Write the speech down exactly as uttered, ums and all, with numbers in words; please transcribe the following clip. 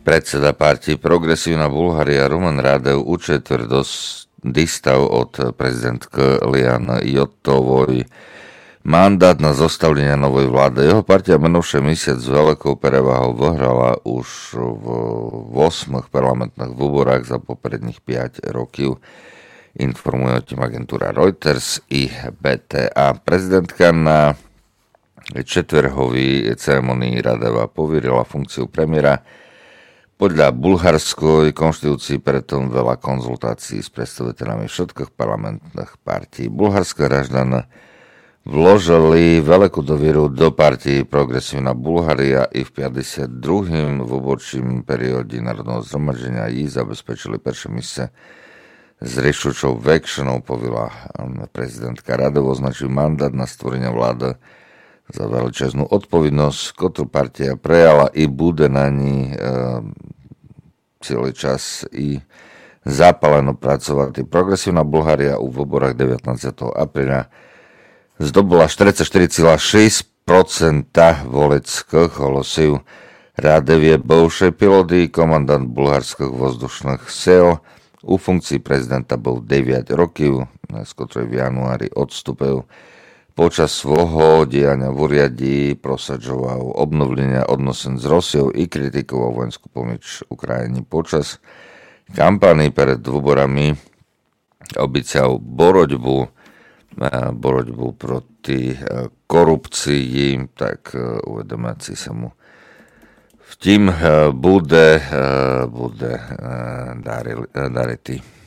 Predseda partии Progresívna Bulharia Rumen Radev učetvrť distav od prezidentky Lian Jotovoj mandát na zostavlenie novej vlády. Jeho partia minulší mesiac s veľkou prevahou vyhrala už v osmých parlamentných výborách za popredných päť rokov. Informuje o tým agentúra Reuters i bé té á. Prezidentka na četverhovej ceremonii Radeva povierila funkciu premiéra. Podľa bulharskej konštitúcii preto veľa konzultácií s predstaviteľami všetkých parlamentných partí. Bulharské raždane vložili veľkú dovieru do partí Progresívna Bulharia i v päťdesiat druhom výborčím perióde Národného zhromaždenia jí zabezpečili prvé mieste s riešučou väčšinou, povila prezidentka. Radev označil mandát na stvorenie vlády za veľčeznú odpovednosť, ktorú partia prejala i bude na ní e, celý čas i zapáleno pracovať. Progresívna Bulharia u výborách devätnásteho apríla zdobila štyridsaťštyri celá šesť percenta voličských hlasov. Radev je bivší pilot i komandant bulharských vzdušných sil. U funkcii prezidenta bol deväť rokov, z ktorej v januári odstúpil. Počas svojho diania v úriadi prosadžoval obnovlenia odnosen s Rosiou i kritikoval vojenskú pomoc Ukrajine. Počas kampány pred výborami obiecal boroďbu, boroďbu proti korupcii, tak uvedomáci sa mu v tým bude, bude daritý.